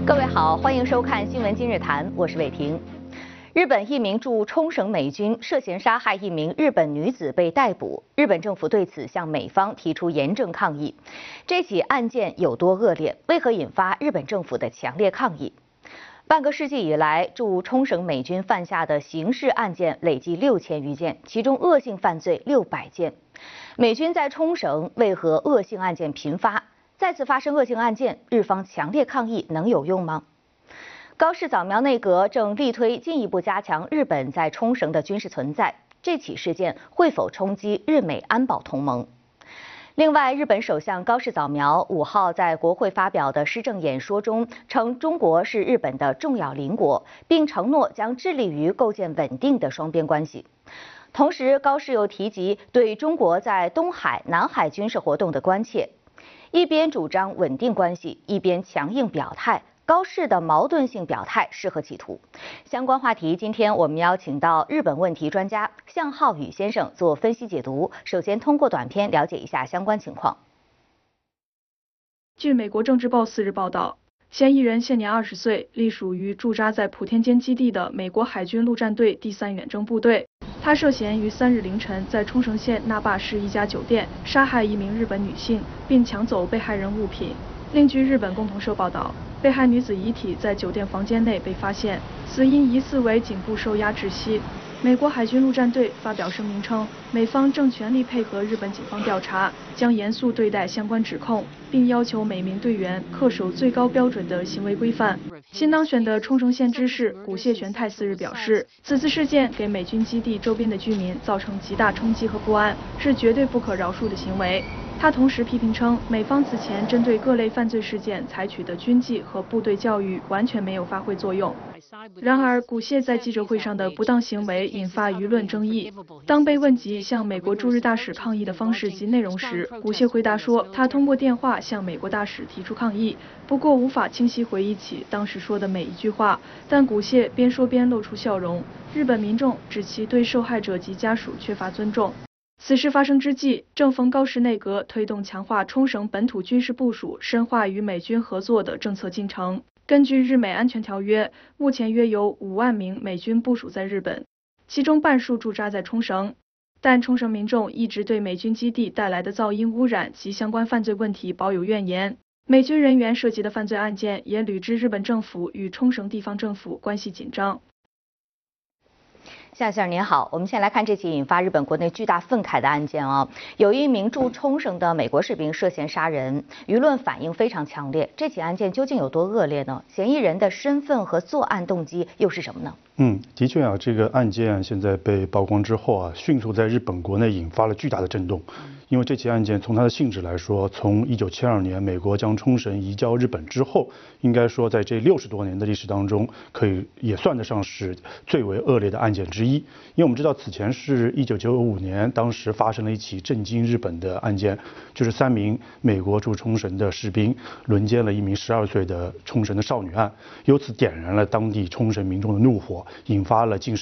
各位好，欢迎收看《新闻今日谈》，我是伟婷。日本一名驻冲绳美军涉嫌杀害一名日本女子被逮捕，日本政府对此向美方提出严正抗议。这起案件有多恶劣？为何引发日本政府的强烈抗议？半个世纪以来，驻冲绳美军犯下的刑事案件累计6000余件，其中恶性犯罪600件。美军在冲绳为何恶性案件频发？再次发生恶性案件，日方强烈抗议能有用吗？高市早苗内阁正力推进一步加强日本在冲绳的军事存在，这起事件会否冲击日美安保同盟？另外，日本首相高市早苗5号在国会发表的施政演说中称，中国是日本的重要邻国，并承诺将致力于构建稳定的双边关系。同时，高市又提及对中国在东海、南海军事活动的关切，一边主张稳定关系，一边强硬表态。高市的矛盾性表态是何企图？相关话题，今天我们邀请到日本问题专家向浩宇先生做分析解读。首先，通过短片了解一下相关情况。 据美国政治报4日报道，嫌疑人现年20岁，隶属于驻扎在普天间基地的美国海军陆战队第3远征部队。他涉嫌于3日凌晨在冲绳县那霸市一家酒店杀害一名日本女性，并抢走被害人物品。另据日本共同社报道，被害女子遗体在酒店房间内被发现，死因疑似为颈部受压窒息。美国海军陆战队发表声明称，美方正全力配合日本警方调查，将严肃对待相关指控，并要求每名队员恪守最高标准的行为规范。新当选的冲绳县知事古谢玄太4日表示，此次事件给美军基地周边的居民造成极大冲击和不安，是绝对不可饶恕的行为。他同时批评称，美方此前针对各类犯罪事件采取的军纪和部队教育完全没有发挥作用。然而，古谢在记者会上的不当行为引发舆论争议。当被问及向美国驻日大使抗议的方式及内容时，古谢回答说，他通过电话向美国大使提出抗议，不过无法清晰回忆起当时说的每一句话。但古谢边说边露出笑容。日本民众指其对受害者及家属缺乏尊重。此事发生之际，正逢高市内阁推动强化冲绳本土军事部署、深化与美军合作的政策进程。根据日美安全条约，目前约有5万名美军部署在日本，其中半数驻扎在冲绳。但冲绳民众一直对美军基地带来的噪音污染及相关犯罪问题抱有怨言。美军人员涉及的犯罪案件也屡知日本政府与冲绳地方政府关系紧张。 夏先生您好，我们先来看这起引发日本国内巨大愤慨的案件啊，有一名驻冲绳的美国士兵涉嫌杀人，舆论反应非常强烈。这起案件究竟有多恶劣呢？嫌疑人的身份和作案动机又是什么呢？ 的确啊，这个案件现在被曝光之后啊，迅速在日本国内引发了巨大的震动。因为这起案件从它的性质来说，从1972年美国将冲绳移交日本之后，应该说在这60多年的历史当中，也算得上是最为恶劣的案件之一。因为我们知道此前是1995年，当时发生了一起震惊日本的案件，就是3名美国驻冲绳的士兵轮奸了一名12岁的冲绳的少女案，由此点燃了当地冲绳民众的怒火，引发了近